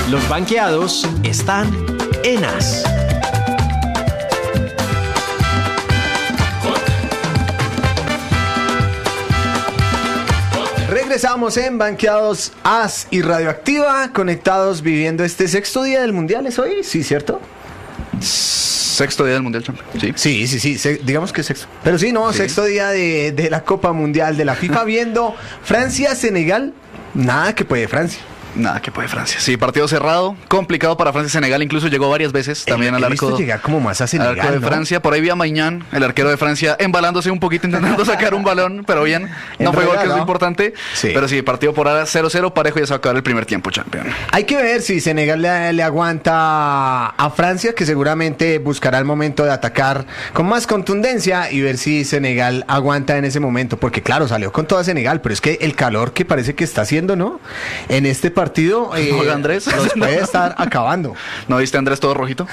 Los banqueados están en As. Regresamos en Banqueados As y Radioactiva, conectados viviendo este sexto día del Mundial. ¿Es hoy? Sí, ¿cierto? Sexto día del Mundial, sí. Sí, digamos que sexto. Pero sí, no, sí. Sexto día de la Copa Mundial de la FIFA viendo Francia-Senegal. Nada que puede Francia. Nada que puede Francia. Sí, partido cerrado, complicado para Francia. Senegal incluso llegó varias veces también al arco. Llegar como más a Senegal, arco de ¿no? Francia. Por ahí vi a Maignan, el arquero de Francia, embalándose un poquito, intentando sacar un balón, pero bien. No fue gol, que es lo importante. Sí. Pero sí, partido por ahora 0-0, parejo, y ya se va a acabar el primer tiempo, champion. Hay que ver si Senegal le aguanta a Francia, que seguramente buscará el momento de atacar con más contundencia, y ver si Senegal aguanta en ese momento. Porque claro, salió con toda Senegal, pero es que el calor que parece que está haciendo, ¿no? En este partido... Andrés los puede estar acabando. ¿No viste a Andrés todo rojito?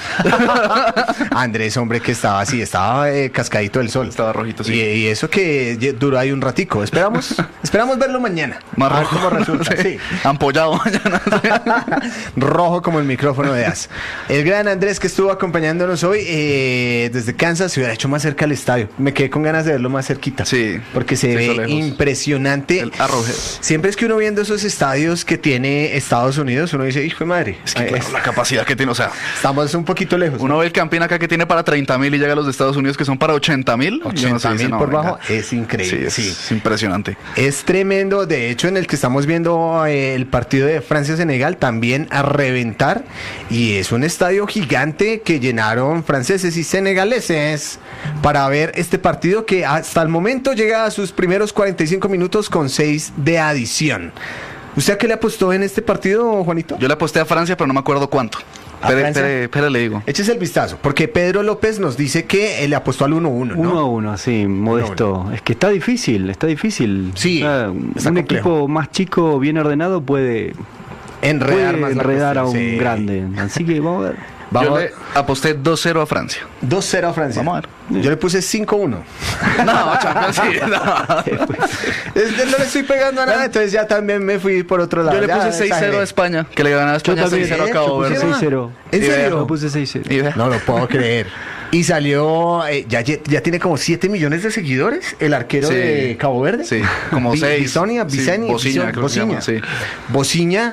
Andrés, hombre, que estaba así, estaba cascadito del sol. Estaba rojito, sí. Y eso que duró ahí un ratico. Esperamos verlo mañana. Más rojo. Cómo resulta. Sí. Ampollado mañana. Rojo como el micrófono de As. El gran Andrés, que estuvo acompañándonos hoy desde Kansas, se hubiera hecho más cerca al estadio. Me quedé con ganas de verlo más cerquita. Sí. Porque se ve impresionante. El Arrowhead. Siempre es que uno viendo esos estadios que tiene Estados Unidos, uno dice, hijo de madre. Es que claro, la capacidad que tiene, o sea, estamos un poquito lejos. Uno ve el Campín acá que tiene para 30,000 y llega a los de Estados Unidos que son para 80,000. 80,000 por bajo, es increíble. Sí, es impresionante. Es tremendo. De hecho, en el que estamos viendo el partido de Francia-Senegal, también a reventar. Y es un estadio gigante que llenaron franceses y senegaleses para ver este partido, que hasta el momento llega a sus primeros 45 minutos con 6 de adición. ¿Usted a qué le apostó en este partido, Juanito? Yo le aposté a Francia, pero no me acuerdo cuánto. Pero le digo. Échese el vistazo, porque Pedro López nos dice que le apostó al 1-1, ¿no? 1-1, sí, modesto. 1-1. Es que está difícil. Sí, un equipo más chico, bien ordenado, puede enredar a un grande. Así que vamos a ver. Yo le aposté 2-0 a Francia. 2-0 a Francia. Vamos a ver. Yo le puse 5-1. No, champion, sí, no le estoy pegando a nada, entonces ya también me fui por otro lado. Yo le puse 6-0 a España, que le ganaba a España 6-0 a Cabo Verde. 6-0. ¿En serio? Le puse 6-0. No lo puedo creer. Y salió, ya tiene como 7 millones de seguidores, el arquero de Cabo Verde. Sí, como 6. Bociña,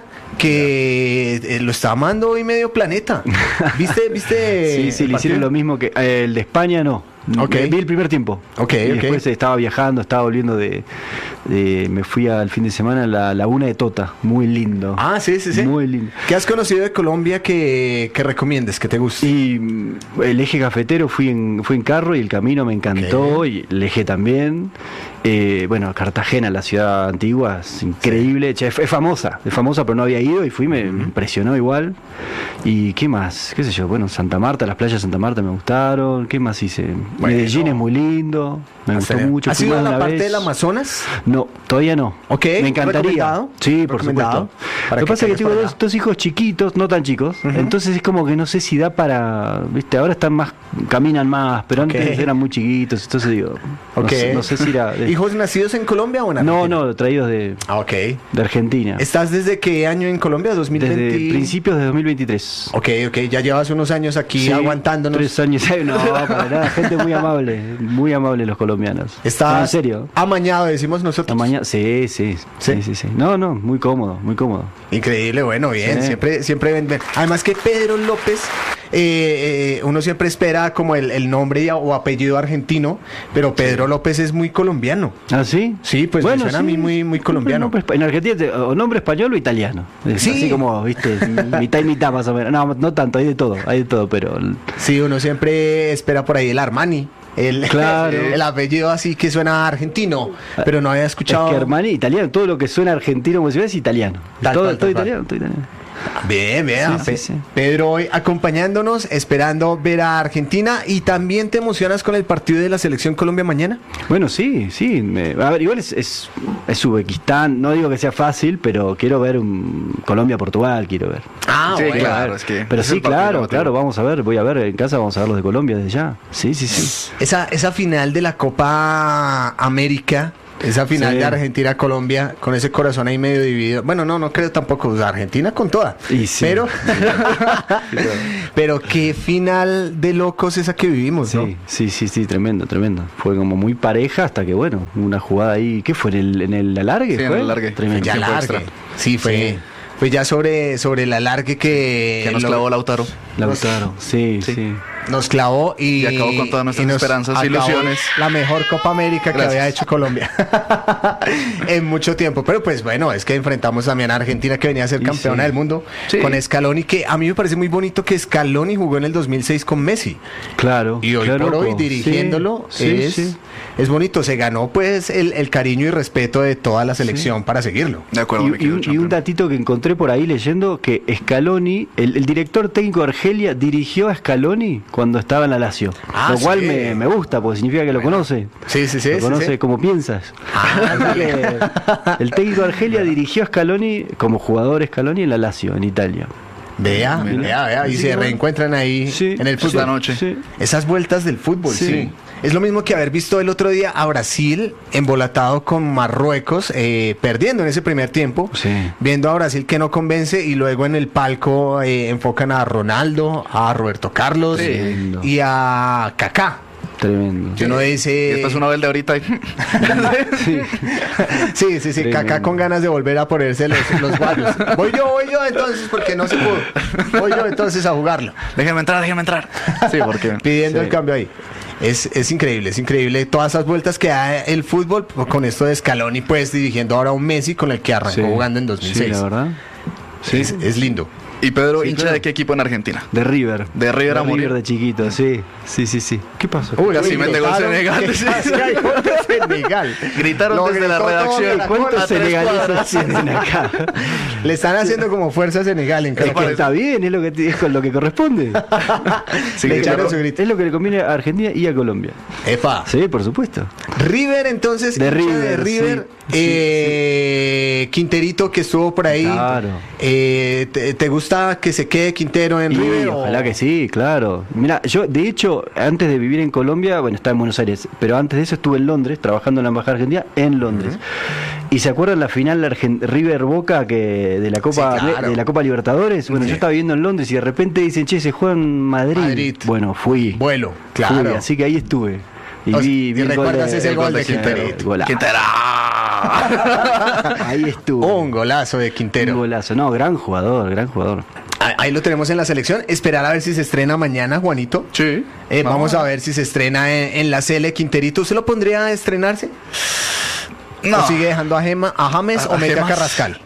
que lo está amando hoy medio planeta. ¿Viste? Sí, le hicieron lo mismo que el de España, no. Okay. Vi el primer tiempo. Y después estaba viajando, estaba volviendo me fui al fin de semana a la laguna de Tota, muy lindo. Ah, sí. Muy lindo. ¿Qué has conocido de Colombia que recomiendes, que te guste? Y el eje cafetero fui en carro y el camino me encantó, y el eje también. Cartagena, la ciudad antigua, es increíble. Sí. Es famosa, pero no había ido y fui, me impresionó igual. ¿Y qué más? ¿Qué sé yo? Bueno, Santa Marta, las playas de Santa Marta me gustaron. ¿Qué más hice? Medellín es muy lindo, me gustó mucho. ¿Has ido a la parte del Amazonas? No, todavía no. Me encantaría. Sí, por supuesto. Lo que pasa es que tengo dos hijos chiquitos, no tan chicos, entonces es como que no sé si da para, viste, ahora caminan más, pero antes eran muy chiquitos, entonces digo, no sé si era... ¿Hijos nacidos en Colombia o en Argentina? No, traídos de Argentina. ¿Estás desde qué año en Colombia? ¿2020? Desde principios de 202023. Ok, ya llevas unos años aquí aguantándonos. 3 años, no, para nada, gente muy amable los colombianos. ¿Estás en serio? Amañado, decimos nosotros? Amañado, sí. No, muy cómodo. Increíble, bueno, bien, siempre ven. Además que Pedro López, uno siempre espera como el nombre o apellido argentino, pero Pedro López es muy colombiano. ¿Ah, sí? Sí, pues me suena a mí muy colombiano. En Argentina, o nombre español o italiano. Sí. Así como, viste, mitad y mitad más o menos. No tanto, hay de todo, pero... Sí, uno siempre espera por ahí el Armani. El apellido así que suena argentino, pero no había escuchado. Es que Armani, italiano, todo lo que suena argentino como si fuera es italiano. Todo italiano. Bien. Sí. Pedro hoy acompañándonos, esperando ver a Argentina. ¿Y también te emocionas con el partido de la Selección Colombia mañana? Bueno, sí. A ver, igual es Uzbekistán, no digo que sea fácil, pero quiero ver un Colombia-Portugal, quiero ver. Sí, bueno, claro, es que... Pero sí, claro, voy a ver en casa, vamos a ver los de Colombia desde ya. Sí. Esa final de la Copa América Esa final de Argentina-Colombia, con ese corazón ahí medio dividido. Bueno, no creo tampoco, Argentina con toda. Y sí. Pero qué final de locos esa que vivimos, ¿no? Sí, tremendo. Fue como muy pareja hasta que, bueno, una jugada ahí, ¿qué fue? ¿En el alargue? Sí, ¿fue? en el alargue. Tremendo. Ya alargue. Sí, fue ya sobre el alargue que nos clavó Lautaro. Sí. Nos clavó y acabó con todas nuestras esperanzas e ilusiones. La mejor Copa América que había hecho Colombia en mucho tiempo. Pero pues bueno, es que enfrentamos también a Argentina, que venía a ser campeona del mundo, con Scaloni, que a mí me parece muy bonito que Scaloni jugó en el 2006 con Messi. Claro. Y hoy por hoy dirigiéndolo es bonito. Se ganó pues el cariño y respeto de toda la selección para seguirlo. De acuerdo. Y un datito que encontré por ahí leyendo, que Scaloni, el director técnico de Argelia, dirigió a Scaloni cuando estaba en la Lazio. Lo cual me gusta, porque significa que lo conoce. Sí. Lo conoce como piensas. El técnico de Argelia dirigió a Scaloni como jugador Scaloni en la Lazio, en Italia. Vea. Y se reencuentran ahí en el fútbol. Esta noche. Sí. Esas vueltas del fútbol, sí. Es lo mismo que haber visto el otro día a Brasil embolatado con Marruecos, perdiendo en ese primer tiempo. Sí. Viendo a Brasil que no convence y luego en el palco enfocan a Ronaldo, a Roberto Carlos y a Kaká. Tremendo. Que uno dice... Y después uno ve el de ahorita. Sí. Kaká con ganas de volver a ponerse los guayos. Voy yo entonces, porque no se pudo. Voy yo entonces a jugarlo. Déjeme entrar. Sí, porque... Pidiendo el cambio ahí. Es increíble todas esas vueltas que da el fútbol con esto de Scaloni, pues dirigiendo ahora a un Messi con el que arrancó jugando en 2006. Sí, la verdad. Sí. Es lindo. Y Pedro, hincha de qué equipo en Argentina? De River. De River a morir. River de chiquito, sí. ¿Qué pasó? Casi mete gol Senegal. Senegal. Gritaron desde la redacción. ¿Cuántos senegaleses tienen acá? Le están haciendo como fuerza a Senegal en cada que está bien, es con lo que corresponde. Le echaron su grito. Es lo que le conviene a Argentina y a Colombia. Epa. Sí, por supuesto. River, entonces. De River. Quinterito, que estuvo por ahí. Claro. ¿Te gusta que se quede Quintero en River? Ojalá que sí, claro. Mira, yo de hecho, antes de vivir en Colombia, bueno, estaba en Buenos Aires, pero antes de eso estuve en Londres, trabajando en la Embajada Argentina en Londres. ¿Y se acuerdan la final River Boca de la Copa Libertadores? Bueno, yo estaba viviendo en Londres y de repente dicen, che, se juega en Madrid. Bueno, fui. Vuelo, claro. Fui, así que ahí estuve. Y recuerdas ese gol de Quinterito. ¡Quintero! Ahí estuvo. Un golazo de Quintero. Un golazo. No, gran jugador. Ahí lo tenemos en la selección. Esperar a ver si se estrena mañana, Juanito. Sí. Vamos a ver si se estrena en la Sele. Quinterito, ¿usted lo pondría a estrenarse? No. ¿O sigue dejando a James o mete a Carrascal?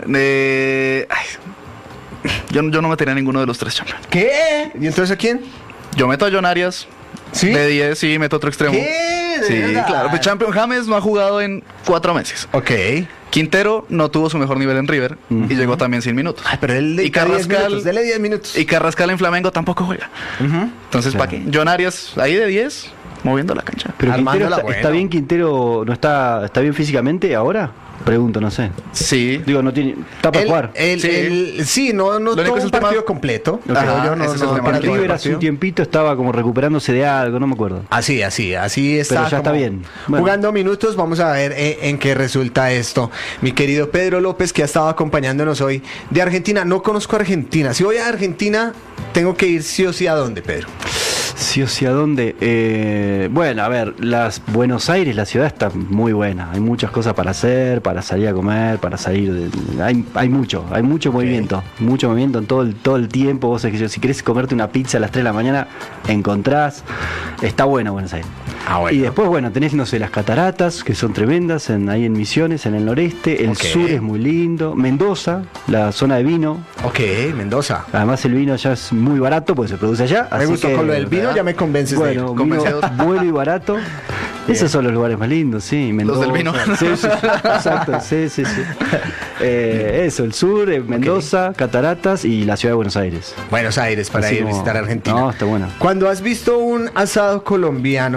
Yo no metería a ninguno de los tres, champions. ¿Qué? ¿Y entonces a quién? Yo meto a John Arias. ¿Sí? De 10, sí, meto otro extremo. ¿Qué? Sí, claro. Pues Champion James no ha jugado en 4 meses. Ok. Quintero no tuvo su mejor nivel en River y llegó también sin minutos. Ay, pero él y Carrascal, dele 10 minutos. Y Carrascal en Flamengo tampoco juega. Entonces, ¿para qué? John Arias ahí de 10, moviendo la cancha. Pero Quintero está bien, Quintero no está bien físicamente ahora. Pregunto, no sé. Sí. Digo, no tiene. Está para jugar. Sí, no todo un partido completo. Ajá, para River hace un tiempito estaba como recuperándose de algo, no me acuerdo. Así está. Pero ya está bien. Bueno. Jugando minutos, vamos a ver en qué resulta esto. Mi querido Pedro López, que ha estado acompañándonos hoy de Argentina. No conozco Argentina. Si voy a Argentina, tengo que ir sí o sí a dónde, Pedro. Sí o sí, ¿a dónde? Bueno, a ver, Buenos Aires, la ciudad está muy buena. Hay muchas cosas para hacer, para salir a comer, para salir. Hay mucho movimiento. Mucho movimiento en todo el tiempo. Vos, si querés comerte una pizza a las 3 de la mañana, encontrás. Está bueno Buenos Aires. Bueno. Y después, bueno, tenés, no sé, las cataratas, que son tremendas, ahí en Misiones, en el noreste. El sur es muy lindo. Mendoza, la zona de vino. Ok, Mendoza. Además el vino ya es muy barato, porque se produce allá. Me gustó con lo del vino, ya me convences de ir. Bueno, bueno y barato. Esos son los lugares más lindos, sí. Mendoza. Los del vino. Sí, exacto, sí. Eso, el sur, Mendoza, cataratas y la ciudad de Buenos Aires. Buenos Aires, para ir a visitar Argentina. No, está bueno. Cuando has visto un asado colombiano,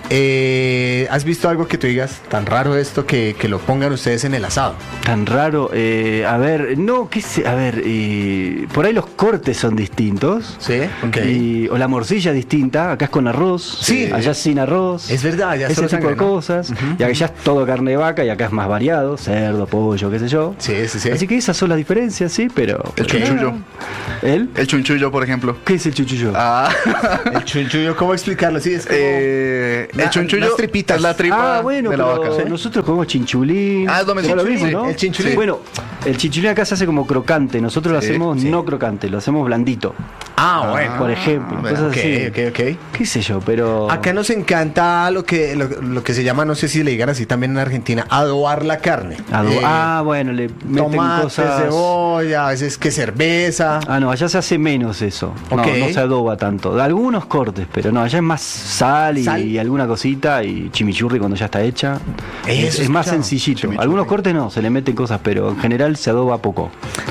¿Has visto algo que tú digas tan raro esto que lo pongan ustedes en el asado? Tan raro, a ver, no, qué sé, a ver, por ahí los cortes son distintos. Sí, ok. O la morcilla es distinta, acá es con arroz, sí, allá es sin arroz. Es verdad, allá ese tipo de cosas. Uh-huh. Y allá es todo carne de vaca y acá es más variado, cerdo, pollo, qué sé yo. Sí. Así que esas son las diferencias, sí, pero... El chunchullo. ¿El? El chunchullo, por ejemplo. ¿Qué es el chunchullo? El chunchullo, ¿cómo explicarlo? Sí, es como... el chunchullo las tripitas. es la tripa bueno, de la vaca. ¿sí? Nosotros comemos chinchulín. Es lo mismo. Lo mismo, Sí, ¿no? el chinchulín. Sí. Bueno, el chinchulín acá se hace como crocante. Nosotros lo hacemos no crocante, lo hacemos blandito. Bueno. Por ejemplo. Cosas así. Ok. Qué sé yo, pero... Acá nos encanta lo que se llama, no sé si le digan así también en Argentina, adobar la carne. Bueno, le meten tomate, cosas... cebolla, a veces que cerveza. No, allá se hace menos eso. No se adoba tanto. Algunos cortes, pero no, allá es más sal y alguna cosita y chimichurri cuando ya está hecha. Es más sencillito. Chimichurri. Algunos cortes no, se le meten cosas, pero en general se adoba poco.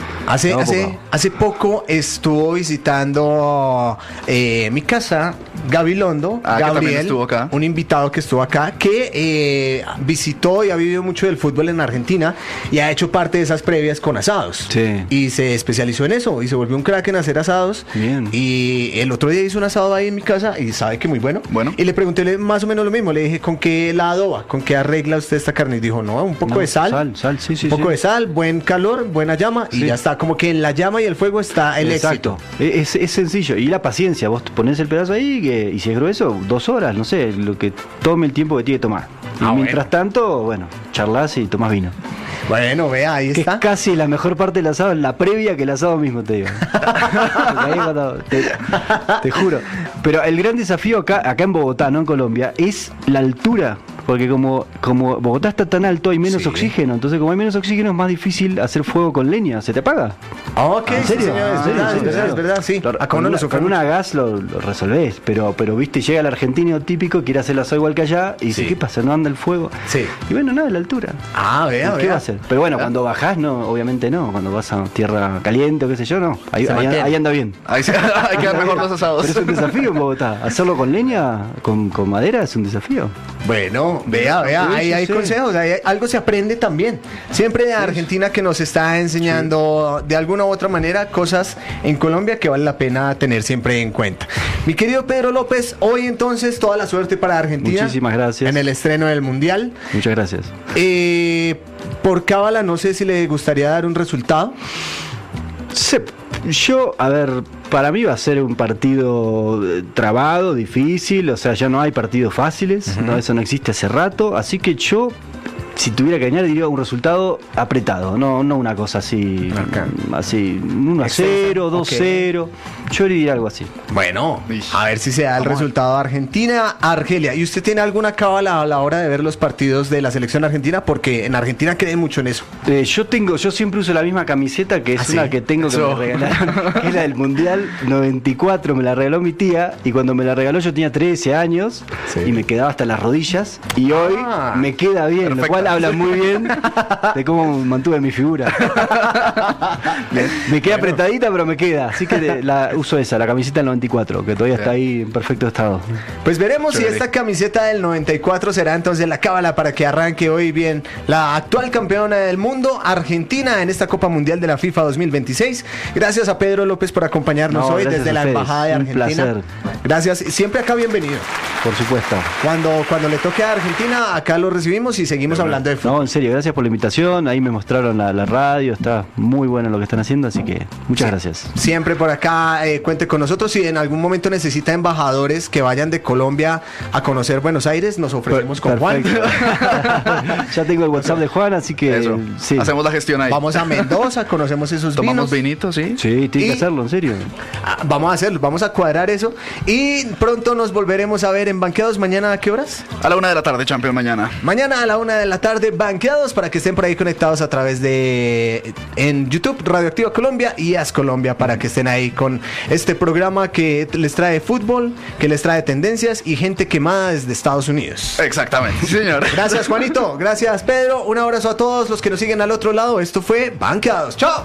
Hace poco estuvo visitando mi casa Gabilondo, Gabriel, estuvo acá. un invitado que estuvo acá, que visitó y ha vivido mucho del fútbol en Argentina y ha hecho parte de esas previas con asados. Sí. Y se especializó en eso y se volvió un crack en hacer asados. Bien. Y el otro día hizo un asado ahí en mi casa y sabe que muy bueno. Bueno. Y le pregunté más o menos lo mismo. Le dije, ¿con qué la adoba? ¿Con qué arregla usted esta carne? Y dijo, no, un poco de sal. Sal, sí. Un poco de sal, buen calor, buena llama y ya está. Como que en la llama y el fuego está el éxito. Es sencillo. Y la paciencia, vos pones el pedazo ahí y si es grueso, 2 horas, no sé, lo que tome el tiempo que tiene que tomar. Y mientras tanto, bueno, charlas y tomás vino. Bueno, vea, ahí que está. Es casi la mejor parte del asado, la previa que el asado mismo, te digo. Ahí te juro. Pero el gran desafío acá en Bogotá, no en Colombia, es la altura. Porque como Bogotá está tan alto, hay menos oxígeno. Entonces, como hay menos oxígeno, es más difícil hacer fuego con leña. ¿Se te apaga? Ok, ¿En serio? Es verdad, sí. Acá uno lo sufre con mucho. una gas lo resolvés. Pero viste, llega el argentino típico, quiere hacer el asado igual que allá, y dice, ¿qué pasa? ¿No anda el fuego? Sí. Y bueno, nada, la altura. Vea. ¿Qué va a hacer? Pero bueno, cuando bajás, no, obviamente no. Cuando vas a tierra caliente o qué sé yo, no. Ahí anda bien. Ahí quedan mejor los asados. Pero es un desafío en Bogotá. Hacerlo con leña, con madera, es un desafío. Bueno, vea, ahí hay consejos, algo se aprende también. Siempre de Argentina que nos está enseñando de alguna u otra manera cosas en Colombia que vale la pena tener siempre en cuenta. Mi querido Pedro López, hoy entonces toda la suerte para Argentina. Muchísimas gracias. En el estreno del Mundial. Muchas gracias. Por cábala, no sé si le gustaría dar un resultado. Yo, a ver, para mí va a ser un partido trabado, difícil, o sea, ya no hay partidos fáciles, no, eso no existe hace rato, así que yo, si tuviera que añadir, diría un resultado apretado, no una cosa así, así 1-0, 2-0, yo diría algo así. Bueno, a ver si se da el resultado. Argentina-Argelia. ¿Y usted tiene alguna cábala a la hora de ver los partidos de la selección argentina? Porque en Argentina creen mucho en eso. Yo siempre uso la misma camiseta, que es una que tengo que me regalaron, que es la del Mundial 94, me la regaló mi tía, y cuando me la regaló yo tenía 13 años, y me quedaba hasta las rodillas, y hoy me queda bien, perfecto. Lo cual habla muy bien de cómo mantuve mi figura. Me queda apretadita, pero me queda, así que uso esa, la camiseta del 94, que todavía está ahí en perfecto estado. Pues veremos si esta camiseta del 94 será entonces la cábala para que arranque hoy bien la actual campeona del mundo, Argentina, en esta Copa Mundial de la FIFA 2026. Gracias a Pedro López por acompañarnos hoy desde la Embajada de Argentina. Un placer. Gracias, siempre acá bienvenido. Por supuesto. Cuando le toque a Argentina, acá lo recibimos y seguimos hablando de fútbol. No, en serio, gracias por la invitación. Ahí me mostraron la radio, está muy bueno lo que están haciendo, así que muchas gracias. Siempre por acá, cuente con nosotros. Si en algún momento necesita embajadores que vayan de Colombia a conocer Buenos Aires, nos ofrecemos con Juan. Ya tengo el WhatsApp de Juan, así que sí. Hacemos la gestión ahí. Vamos a Mendoza, conocemos esos Tomamos vinos. vinitos, ¿sí? Sí, tiene que hacerlo, en serio. Vamos a hacerlo, vamos a cuadrar eso. Y pronto nos volveremos a ver en Banqueados. ¿Mañana a qué horas? A la 1 de la tarde, Champion, mañana. Mañana a la 1 de la tarde, Banqueados, para que estén por ahí conectados a través de en YouTube, Radioactiva Colombia y As Colombia, para que estén ahí con este programa que les trae fútbol, que les trae tendencias y gente quemada desde Estados Unidos. Exactamente, sí, señor. Gracias, Juanito. Gracias, Pedro. Un abrazo a todos los que nos siguen al otro lado. Esto fue Banqueados. ¡Chao!